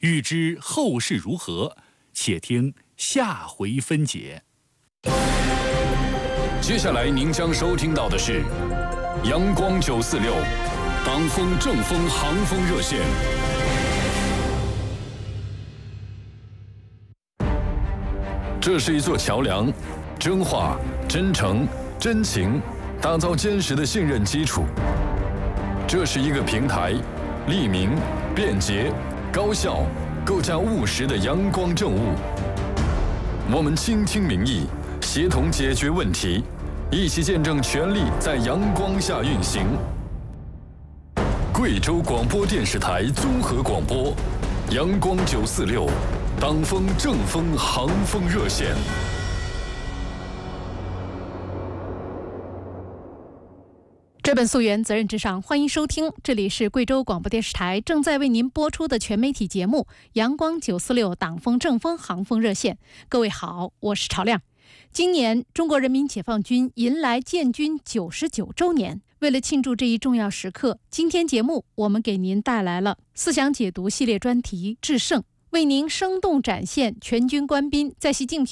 欲知后事如何，且听下回分解。 接下来您将收听到的是阳光946党风正风航风热线。这是一座桥梁，真话、真诚、真情，打造坚实的信任基础。这是一个平台，利民、便捷、高效，构架务实的阳光政务。我们倾听民意，协同解决问题，一起见证权力在阳光下运行。贵州广播电视台综合广播，阳光946，党风正风航风热线。 追本溯源，责任至上。欢迎收听，这里是贵州广播电视台正在为您播出的全媒体节目《阳光946党风正风航风热线》。各位好，我是朝亮。今年中国人民解放军迎来建军99周年，为了庆祝这一重要时刻，今天节目我们给您带来了思想解读系列专题《致胜》，为您生动展现全军官兵在习近平